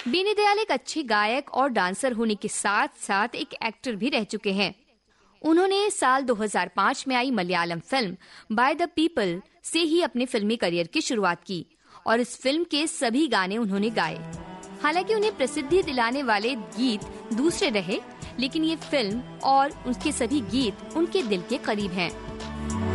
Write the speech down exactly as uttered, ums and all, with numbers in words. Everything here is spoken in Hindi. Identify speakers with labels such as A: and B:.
A: बेनी दयाल एक अच्छे गायक और डांसर होने के साथ साथ एक एक्टर भी रह चुके हैं। उन्होंने साल दो हज़ार पाँच में आई Malayalam film by the people से ही अपने फिल्मी करियर की शुरुआत की और इस फिल्म के सभी गाने उन्होंने गाए। हालांकि उन्हें प्रसिद्धि दिलाने वाले गीत दूसरे रहे, लेकिन ये फिल्म और उसके सभी गीत उनके दिल के करीब हैं।